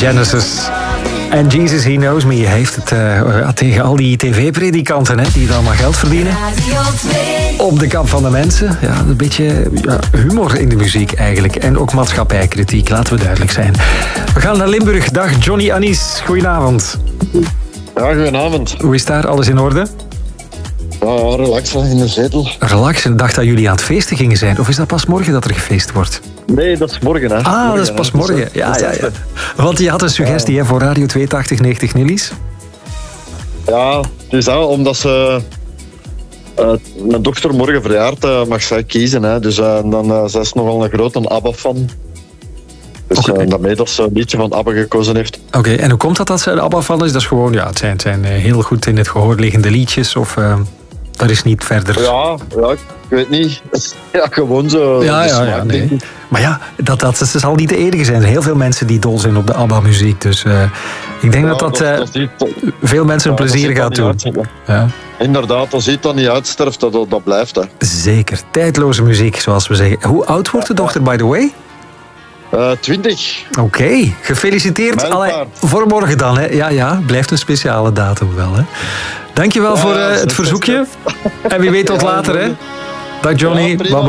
Genesis. En Jesus, He Knows Me. Hij heeft het tegen al die tv-predikanten die allemaal geld verdienen. Op de kap van de mensen. Ja, een beetje humor in de muziek eigenlijk. En ook maatschappijkritiek, laten we duidelijk zijn. We gaan naar Limburg. Dag Johnny Anis, goedenavond. Ja, goedenavond. Hoe is daar? Alles in orde? Ja, relaxen in de zetel. Relaxen. Ik dacht dat jullie aan het feesten gingen zijn. Of is dat pas morgen dat er gefeest wordt? Nee, dat is morgen. Hè. Ah, morgen, dat is pas morgen. Ja. Want je had een suggestie voor Radio 8290 Nillies. Ja, het is dat, omdat ze... mijn dochter morgen verjaart, mag zij kiezen. Hè. Dus zij is nogal een grote ABBA-fan. Dus daarmee dat ze een liedje van ABBA gekozen heeft. Oké, en hoe komt dat ze een ABBA-fan is? Dat is gewoon, het zijn heel goed in het gehoor liggende liedjes, of dat is niet verder... Ja, ik weet niet. Ja, gewoon zo. Ja, nee. Maar ja, dat zal niet de enige zijn. Er zijn heel veel mensen die dol zijn op de ABBA-muziek. Dus ik denk dat veel mensen een plezier gaat doen. Ja. Inderdaad, als iets dan niet uitsterft, dat blijft. Hè. Zeker. Tijdloze muziek, zoals we zeggen. Hoe oud wordt de dochter, by the way? 20. Oké, gefeliciteerd. Voor morgen dan, hè. Ja, blijft een speciale datum wel, hè. Dankjewel voor het verzoekje. En wie weet tot later, hè. Dag Johnny, bye bye.